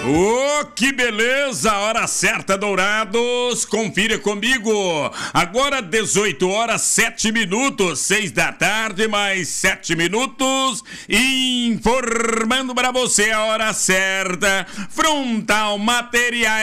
Oh, que beleza! Hora certa, Dourados. Confira comigo. Agora 18 horas 7 minutos, 6 da tarde, mais 7 minutos. Informando para você a hora certa. Frontal Materiais.